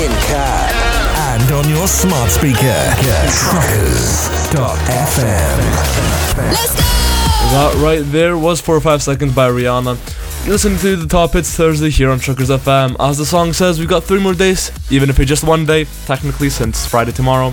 in cab and on your smart speaker. Truckers.fm. Let's go! That right there was 4 or 5 Seconds by Rihanna. You're listening to the Top Hits Thursday here on Truckers FM. As the song says, we've got 3 more days, even if it's just one day, technically, since Friday tomorrow.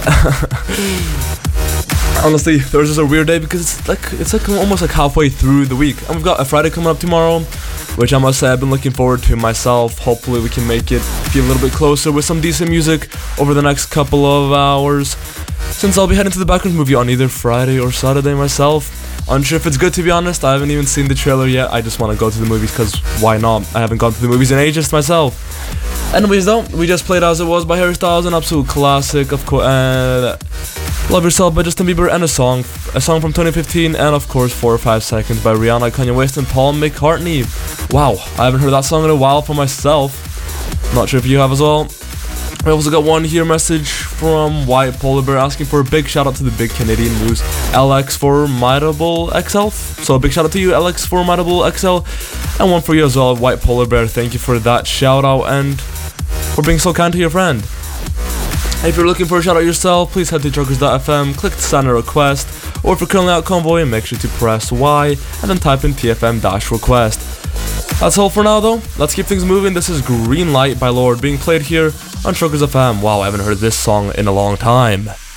Honestly, Thursday's a weird day because it's like almost like halfway through the week. And we've got a Friday coming up tomorrow, which I must say I've been looking forward to myself. Hopefully we can make it feel a little bit closer with some decent music over the next couple of hours, since I'll be heading to the Backrooms movie on either Friday or Saturday myself. Unsure if it's good, to be honest. I haven't even seen the trailer yet. I just want to go to the movies because why not? I haven't gone to the movies in ages myself. Anyways though, we just played As It Was by Harry Styles, an absolute classic, of course. Love Yourself by Justin Bieber, and a song from 2015, and of course 4 or 5 Seconds by Rihanna, Kanye West, and Paul McCartney. Wow, I haven't heard that song in a while for myself. Not sure if you have as well. We also got one here message from White Polar Bear asking for a big shout out to the big Canadian Moose LX Formidable XL. So a big shout out to you, LX Formidable XL, and one for you as well, White Polar Bear. Thank you for that shout out and for being so kind to your friend. If you're looking for a shout out yourself, please head to truckers.fm, click to send a request, or if you're currently out convoy, make sure to press Y and then type in TFM-request. That's all for now though. Let's keep things moving. This is Green Light by Lorde being played here on Truckers FM. Wow, I haven't heard this song in a long time.